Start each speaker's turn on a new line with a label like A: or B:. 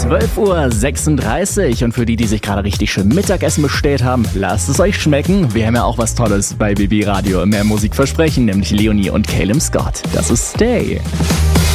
A: 12:36 Uhr und für die sich gerade richtig schön Mittagessen bestellt haben, lasst es euch schmecken. Wir haben ja auch was Tolles bei BB Radio. Mehr Musik versprechen, nämlich Leonie und Caleb Scott. Das ist Stay.